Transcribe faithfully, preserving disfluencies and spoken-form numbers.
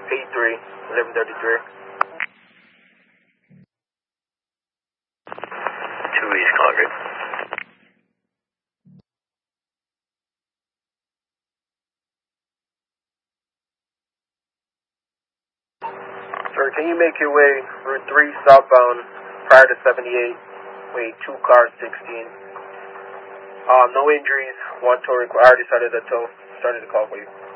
eight three, eleven thirty-three. two East Concord. Sir, can you make your way Route three southbound prior to seventy-eight, wait, two cars sixteen. Um, no injuries, one tow required. I already started the tow, started the call for you.